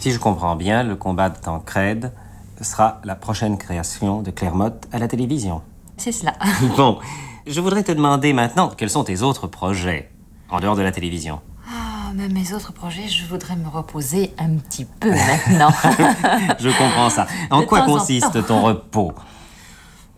Si je comprends bien, le combat de Tancrède sera la prochaine création de Claire Motte à la télévision. C'est cela. Bon, je voudrais te demander maintenant, quels sont tes autres projets, en dehors de la télévision? Ah, mais mes autres projets, je voudrais me reposer un petit peu maintenant. Je comprends ça. En De quoi temps en consiste temps. ton repos?